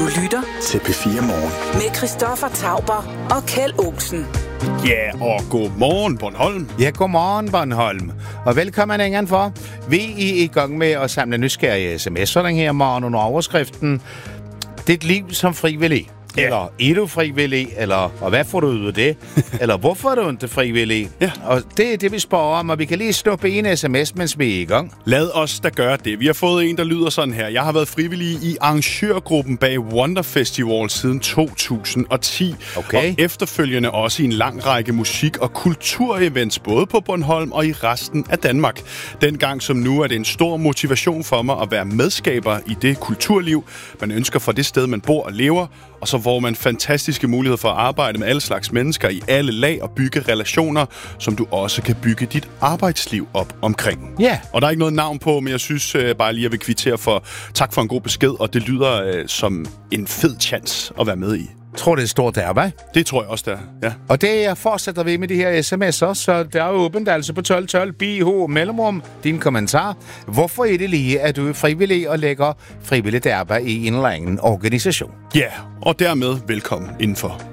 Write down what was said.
Du lytter til P4 Morgen med Christoffer Tauber og Kjeld Olsen. Ja, og godmorgen, Bornholm. Ja, godmorgen, Bornholm. Og velkommen indenfor. Vi er i gang med at samle nysgerrige sms'er den her morgen under overskriften Dit liv som frivillig. Ja. Eller er du frivillig? Eller og hvad får du ud af det? Eller hvorfor er du ikke frivillig? Ja. Og det er det, vi spørger om, og vi kan lige snuppe en sms, mens vi er i gang. Lad os da gøre det. Vi har fået en, der lyder sådan her. Jeg har været frivillig i arrangørgruppen bag Wonder Festival siden 2010. Okay. Og efterfølgende også i en lang række musik- og kulturevents, både på Bornholm og i resten af Danmark. Dengang som nu er det en stor motivation for mig at være medskaber i det kulturliv, man ønsker for det sted, man bor og lever, og så hvor man fantastiske muligheder for at arbejde med alle slags mennesker i alle lag og bygge relationer, som du også kan bygge dit arbejdsliv op omkring. Ja. Og der er ikke noget navn på, men jeg synes bare lige, at jeg vil kvittere for tak for en god besked, og det lyder som en fed chance at være med i. Tror det er stort arbejde. Det tror jeg også, der er. Ja. Og det fortsætter vi med de her sms'er, så der er åbent altså på 1212 BH mellemrum din kommentar. Hvorfor er det lige, at du er frivillig og lægger frivilligt arbejde i en eller anden organisation? Ja, og dermed velkommen indenfor.